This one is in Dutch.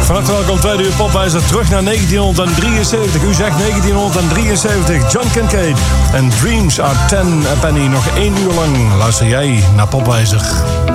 Vannacht welkom, tweede uur Popwijzer. Terug naar 1973. U zegt 1973. John Kincaid en Dreams Are 10 a Penny. Nog 1 uur lang luister jij naar Popwijzer.